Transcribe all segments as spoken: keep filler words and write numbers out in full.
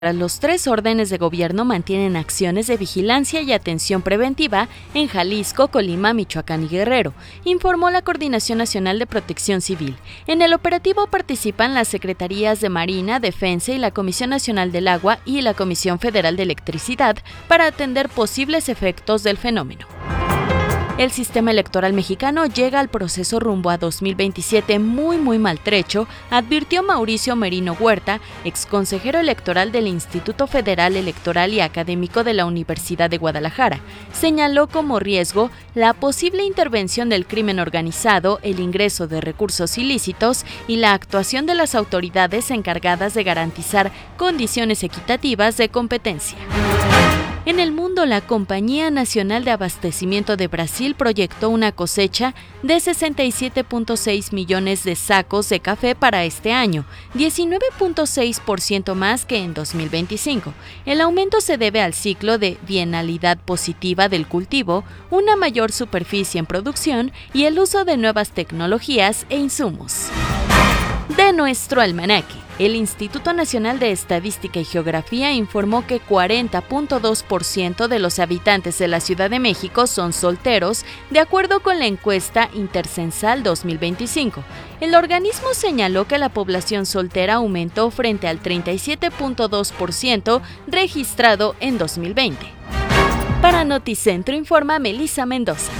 Los tres órdenes de gobierno mantienen acciones de vigilancia y atención preventiva en Jalisco, Colima, Michoacán y Guerrero, informó la Coordinación Nacional de Protección Civil. En el operativo participan las Secretarías de Marina, Defensa y la Comisión Nacional del Agua y la Comisión Federal de Electricidad para atender posibles efectos del fenómeno. El sistema electoral mexicano llega al proceso rumbo a dos mil veintisiete muy muy maltrecho, advirtió Mauricio Merino Huerta, exconsejero electoral del Instituto Federal Electoral y Académico de la Universidad de Guadalajara. Señaló como riesgo la posible intervención del crimen organizado, el ingreso de recursos ilícitos y la actuación de las autoridades encargadas de garantizar condiciones equitativas de competencia. En el mundo, la Compañía Nacional de Abastecimiento de Brasil proyectó una cosecha de sesenta y siete punto seis millones de sacos de café para este año, diecinueve punto seis por ciento más que en dos mil veinticinco. El aumento se debe al ciclo de bienalidad positiva del cultivo, una mayor superficie en producción y el uso de nuevas tecnologías e insumos. De nuestro almanaque, el Instituto Nacional de Estadística y Geografía informó que cuarenta punto dos por ciento de los habitantes de la Ciudad de México son solteros, de acuerdo con la encuesta Intercensal dos mil veinticinco. El organismo señaló que la población soltera aumentó frente al treinta y siete punto dos por ciento registrado en dos mil veinte. Para Noticentro informa Melissa Mendoza.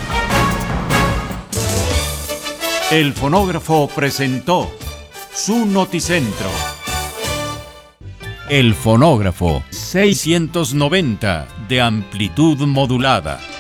El Fonógrafo presentó su Noticentro. El Fonógrafo seiscientos noventa de amplitud modulada.